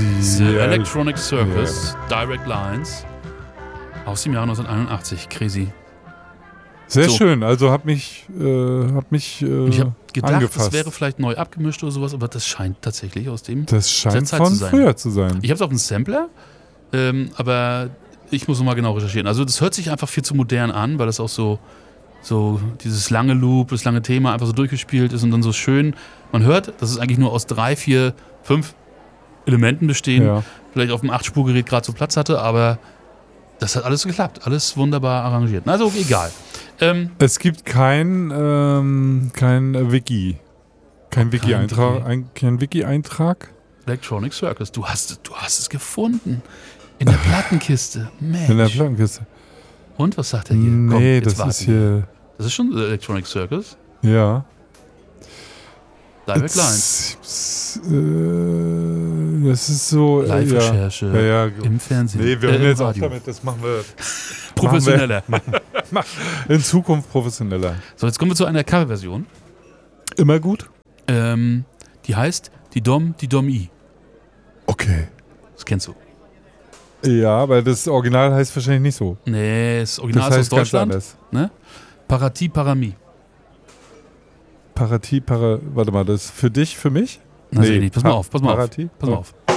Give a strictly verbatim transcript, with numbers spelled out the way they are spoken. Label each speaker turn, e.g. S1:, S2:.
S1: The Electronic Circus, yeah. Direct Lines, aus dem Jahr neunzehnhunderteinundachtzig. Crazy.
S2: Sehr
S1: so.
S2: schön, also hat mich, äh, hat mich äh,
S1: ich habe gedacht,
S2: angefasst.
S1: es wäre vielleicht neu abgemischt oder sowas, aber das scheint tatsächlich aus dem
S2: Das scheint
S1: Zeit
S2: von
S1: zu sein.
S2: früher zu sein.
S1: Ich habe es auf einem Sampler, ähm, aber ich muss nochmal genau recherchieren. Also das hört sich einfach viel zu modern an, weil das auch so, so dieses lange Loop, das lange Thema einfach so durchgespielt ist und dann so schön. Man hört, dass es eigentlich nur aus drei, vier, fünf Elementen bestehen.
S2: Ja.
S1: Vielleicht auf dem acht Spur-Gerät gerade so Platz hatte, aber das hat alles geklappt. Alles wunderbar arrangiert. Also egal. Ähm,
S2: es gibt kein, ähm, kein Wiki. Kein Wiki-Eintrag.
S1: Wiki.
S2: Ein, kein Wiki-Eintrag?
S1: Electronic Circus. Du hast, du hast es gefunden. In der Plattenkiste. Mensch.
S2: In der Plattenkiste.
S1: Und was sagt er hier?
S2: Nee,
S1: Komm,
S2: das ist hier...
S1: Das ist schon Electronic Circus.
S2: Ja.
S1: Direct Lines.
S2: Äh, das ist so...
S1: Live-Recherche
S2: ja, ja, ja.
S1: im Fernsehen.
S2: Nee, wir
S1: äh,
S2: hören jetzt
S1: im
S2: auch
S1: Radio.
S2: damit. Das machen wir...
S1: Professioneller.
S2: Machen wir, in Zukunft professioneller.
S1: So, jetzt kommen wir zu einer Coverversion.
S2: Immer gut?
S1: Ähm, die heißt Die Dom, die Dom-I.
S2: Okay.
S1: Das kennst du.
S2: Ja, aber das Original heißt wahrscheinlich nicht so.
S1: Nee, das Original
S2: das heißt
S1: ist aus Deutschland.
S2: Ganz
S1: Ne? Parati Parami.
S2: Parati, para, warte mal, das ist für dich, für mich?
S1: Na, nee, nicht. Pass mal auf, pass mal
S2: Parati?
S1: auf. Pass mal auf.